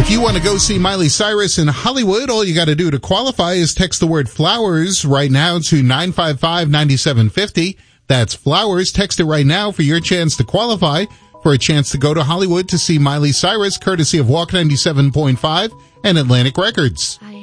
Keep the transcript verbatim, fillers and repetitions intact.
If you want to go see Miley Cyrus in Hollywood, all you got to do to qualify is text the word flowers right now to nine five five, nine seven five zero. That's flowers. Text it right now for your chance to qualify for a chance to go to Hollywood to see Miley Cyrus, courtesy of Walk ninety-seven point five and Atlantic Records. I